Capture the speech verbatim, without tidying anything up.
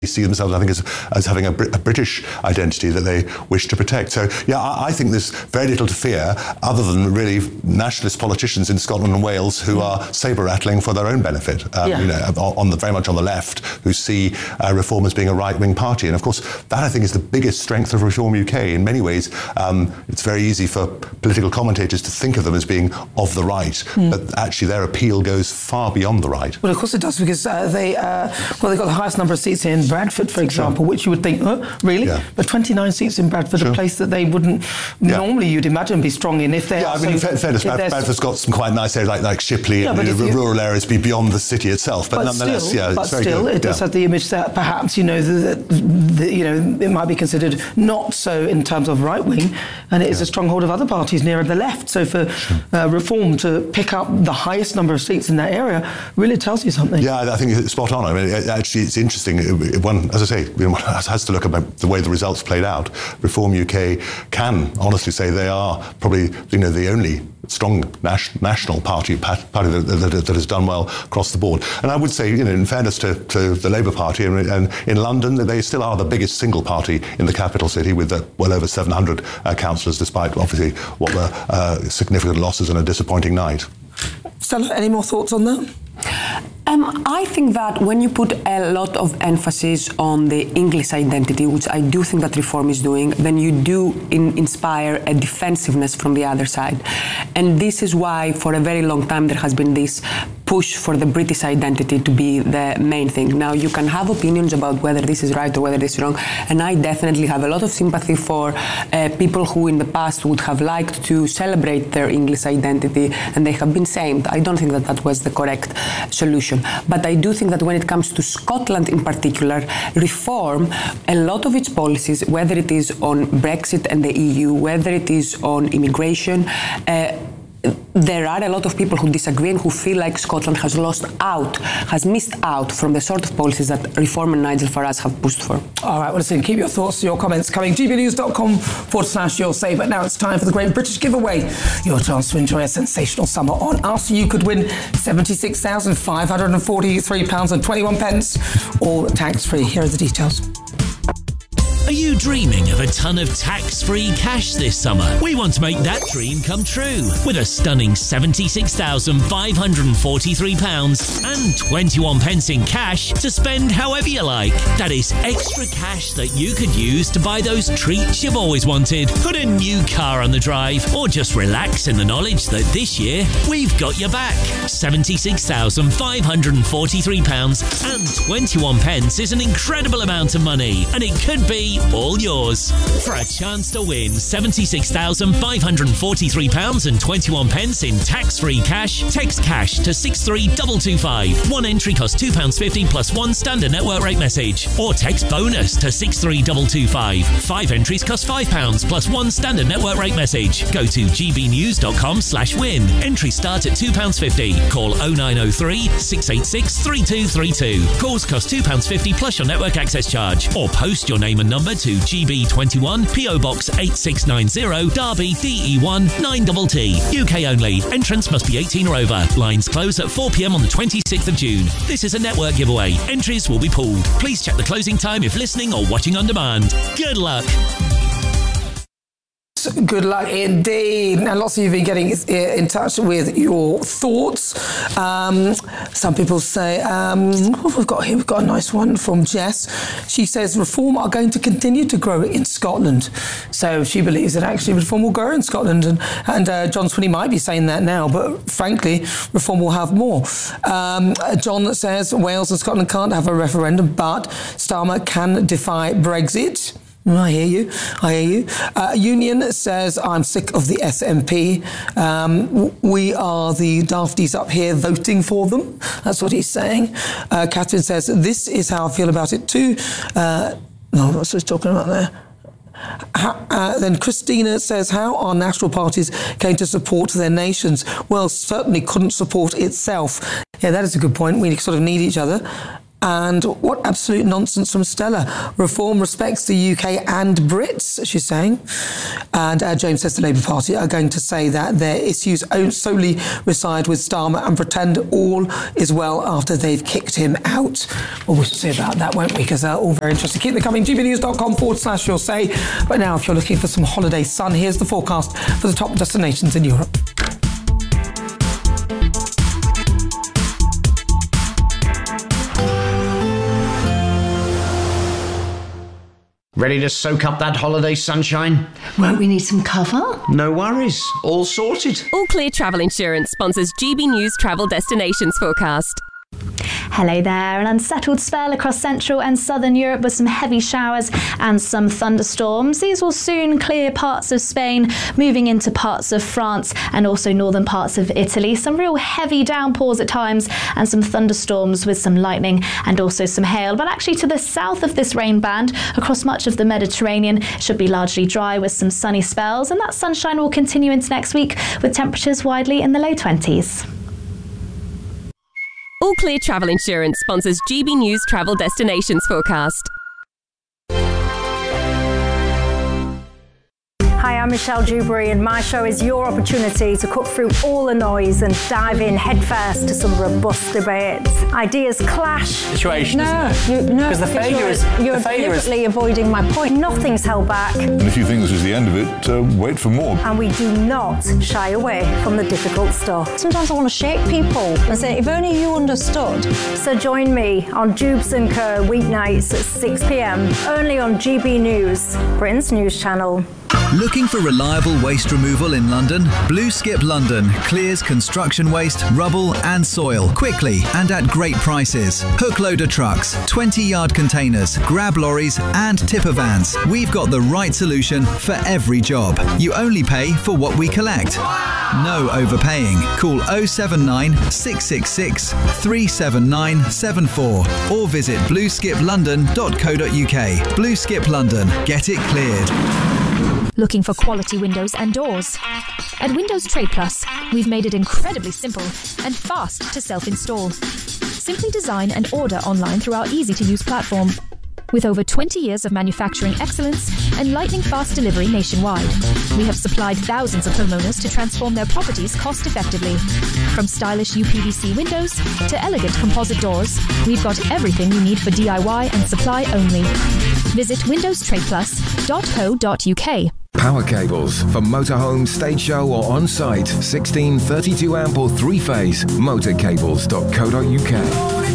see themselves, I think, as, as having a, a British identity that they wish to protect. So, yeah, I, I think there's very little to fear other than really nationalist politicians in Scotland and Wales who are sabre-rattling for their own benefit, um, yeah. you know, on the, very much on the left, who see uh, Reform as being a right-wing party. And, of course, that, I think, is the biggest strength of Reform U K. In many ways, um, it's very easy for political commentators to think of them as being of the right, mm. but actually their appeal goes far beyond the right. Well, of course it does, because uh, they, uh, well, they've got the highest number of seats in Bradford, for example, sure. which you would think, oh, really? Yeah. But twenty-nine seats in Bradford, sure. a place that they wouldn't yeah. normally, you'd imagine, be strong in if they're... Yeah, I mean, so, in fairness, Bradford's got some quite nice areas like, like Shipley, yeah, and you know, you, rural areas be beyond the city itself, but, but nonetheless, still, yeah, but it's very still, good. it does yeah. have the image that perhaps, you know, that you know, it might be considered not so in terms of right-wing, and it is yeah. a stronghold of other parties nearer the left. So for sure. uh, Reform to pick up the highest number of seats in that area really tells you something. Yeah, I think it's spot on. I mean, it, actually, it's interesting. It, one, as I say, you know, one has to look at the way the results played out. Reform U K can honestly say they are probably, you know, the only strong nas- national party party that, that, that has done well across the board. And I would say, you know, in fairness to, to the Labour Party, and, and in London, they still are the biggest single party in the capital city, with uh, well over seven hundred uh, councillors, despite obviously what were uh, significant losses and a disappointing night. Stella, any more thoughts on that? Um, I think that when you put a lot of emphasis on the English identity, which I do think that Reform is doing, then you do in, inspire a defensiveness from the other side. And this is why for a very long time there has been this push for the British identity to be the main thing. Now, you can have opinions about whether this is right or whether this is wrong, and I definitely have a lot of sympathy for uh, people who in the past would have liked to celebrate their English identity, and they have been saying, I don't think that that was the correct solution. But I do think that when it comes to Scotland in particular, Reform, a lot of its policies, whether it is on Brexit and the E U, whether it is on immigration, uh, there are a lot of people who disagree and who feel like Scotland has lost out, has missed out from the sort of policies that Reform and Nigel Farage have pushed for. All right, well, listen, keep your thoughts, your comments coming. gbnews.com forward slash your say. But now it's time for the Great British Giveaway. Your chance to enjoy a sensational summer on us. You could win seventy-six thousand five hundred forty-three pounds and twenty-one pence, all tax-free. Here are the details. Are you dreaming of a ton of tax-free cash this summer? We want to make that dream come true with a stunning seventy-six thousand five hundred forty-three pounds and twenty-one pence in cash to spend however you like. That is extra cash that you could use to buy those treats you've always wanted, put a new car on the drive, or just relax in the knowledge that this year we've got your back. seventy-six thousand five hundred forty-three pounds and twenty-one pence is an incredible amount of money, and it could be all yours. For a chance to win seventy-six thousand five hundred forty-three pounds and twenty-one pence in tax-free cash, text cash to six three two two five. One entry costs two pounds fifty plus one standard network rate message. Or text bonus to six three two two five. Five entries cost five pounds plus one standard network rate message. Go to gbnews.com slash win. Entries start at two pounds fifty. Call oh nine oh three, six eight six, three two three two. Calls cost two pounds fifty plus your network access charge. Or post your name and number to G B twenty-one, P O Box eight six nine zero, Derby, D E one nine T T. U K only. Entrance must be eighteen or over. Lines close at four p.m. on the twenty-sixth of June. This is a network giveaway. Entries will be pulled. Please check the closing time if listening or watching on demand. Good luck. Good luck indeed. And lots of you have been getting in touch with your thoughts. Um, some people say, um, what we've got here, we've got a nice one from Jess. She says Reform are going to continue to grow in Scotland. So she believes that actually Reform will grow in Scotland. And, and uh, John Swinney might be saying that now, but frankly, Reform will have more. Um, John says Wales and Scotland can't have a referendum, but Starmer can defy Brexit. I hear you. I hear you. Uh, Union says, I'm sick of the S N P. Um, we are the dafties up here voting for them. That's what he's saying. Uh, Catherine says, this is how I feel about it too. Uh, no, what's he talking about there? How, uh, then Christina says, how are national parties going to support their nations? Well, certainly couldn't support itself. Yeah, that is a good point. We sort of need each other. And what absolute nonsense from Stella. Reform respects the U K and Brits, she's saying. And uh, James says the Labour Party are going to say that their issues solely reside with Starmer and pretend all is well after they've kicked him out. Well, we'll see about that, won't we? Because they're all very interesting. Keep them coming. gbnews.com forward slash your say. But now, if you're looking for some holiday sun, here's the forecast for the top destinations in Europe. Ready to soak up that holiday sunshine? Won't we need some cover? No worries. All sorted. All Clear Travel Insurance sponsors G B News Travel Destinations Forecast. Hello there. An unsettled spell across Central and Southern Europe with some heavy showers and some thunderstorms. These will soon clear parts of Spain, moving into parts of France and also northern parts of Italy. Some real heavy downpours at times and some thunderstorms with some lightning and also some hail. But actually to the south of this rain band, across much of the Mediterranean, should be largely dry with some sunny spells, and that sunshine will continue into next week with temperatures widely in the low twenties. All Clear Travel Insurance sponsors G B News Travel Destinations Forecast. Hi, I'm Michelle Dewberry, and my show is your opportunity to cut through all the noise and dive in headfirst to some robust debates. Ideas clash. Situation. No, you, no, because the failure you're, is you're the failure deliberately is... avoiding my point. Nothing's held back. And if you think this is the end of it, uh, wait for more. And we do not shy away from the difficult stuff. Sometimes I want to shake people and say, if only you understood. So join me on Jubes and Co weeknights at six p.m. only on G B News, Britain's news channel. Looking for reliable waste removal in London? Blue Skip London clears construction waste, rubble and soil quickly and at great prices. Hook loader trucks, twenty yard containers, grab lorries and tipper vans. We've got the right solution for every job. You only pay for what we collect. No overpaying. Call oh seven nine, six six six, three seven nine seven four or visit blue skip london dot co dot uk. Blue Skip London. Get it cleared. Looking for quality windows and doors? At Windows Trade Plus, we've made it incredibly simple and fast to self-install. Simply design and order online through our easy-to-use platform. With over twenty years of manufacturing excellence and lightning-fast delivery nationwide, we have supplied thousands of homeowners to transform their properties cost-effectively. From stylish U P V C windows to elegant composite doors, we've got everything you need for D I Y and supply only. Visit windows trade plus dot co dot uk. Power cables for motorhome, stage show or on-site. sixteen, thirty-two amp or three-phase. motorcables dot co dot uk.